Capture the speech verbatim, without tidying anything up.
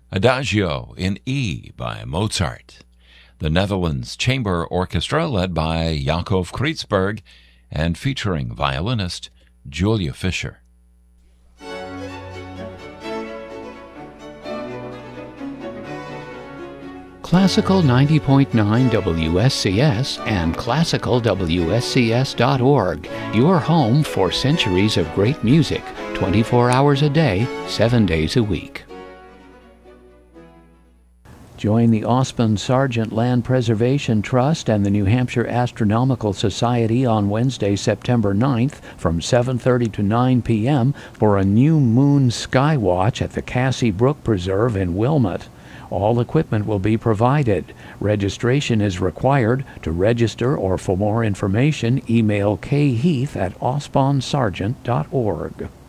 Adagio in E by Mozart. The Netherlands Chamber Orchestra led by Jacob Krietsberg and featuring violinist Julia Fischer. Classical ninety point nine W S C S and classical W S C S dot org, your home for centuries of great music, twenty-four hours a day, seven days a week. Join the Osmond Sargent Land Preservation Trust and the New Hampshire Astronomical Society on Wednesday, September ninth from seven thirty to nine p.m. for a new moon sky watch at the Cassie Brook Preserve in Wilmot. All equipment will be provided. Registration is required. To register or for more information, email kheath at osbonsargent dot org.